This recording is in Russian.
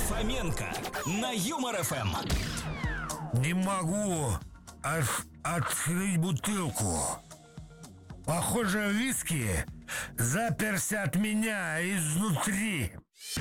Фоменко на Юмор ФМ. Не могу открыть бутылку. Похоже, виски заперся от меня изнутри.